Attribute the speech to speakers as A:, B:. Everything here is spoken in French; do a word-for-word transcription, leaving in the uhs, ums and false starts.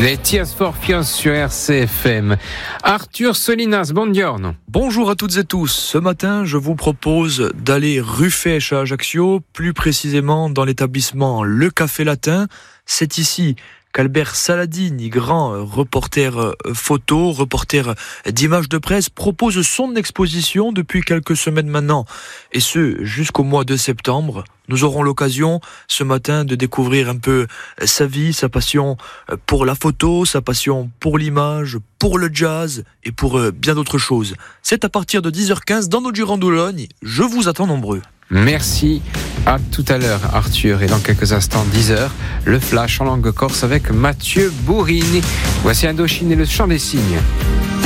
A: Les Tears for Fears sur R C F M. Arthur Solinas, buongiorno.
B: Bonjour à toutes et tous. Ce matin, je vous propose d'aller rue Fesch à Ajaccio, plus précisément dans l'établissement Le Café Latin. C'est ici qu'Albert Saladini, grand reporter photo, reporter d'images de presse, propose son exposition depuis quelques semaines maintenant, et ce jusqu'au mois de septembre. Nous aurons l'occasion ce matin de découvrir un peu sa vie, sa passion pour la photo, sa passion pour l'image, pour le jazz et pour bien d'autres choses. C'est à partir de dix heures quinze dans nos Gironde-Boulogne. Je vous attends nombreux.
A: Merci, à tout à l'heure Arthur, et dans quelques instants dix heures, le flash en langue corse avec Mathieu Bourrini. Voici Indochine et le chant des cygnes.